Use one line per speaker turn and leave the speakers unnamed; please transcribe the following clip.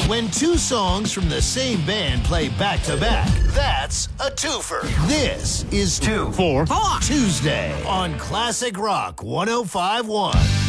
When two songs from the same band play back-to-back, that's a twofer. This is 2 for 4 Tuesday on Classic Rock 105.1.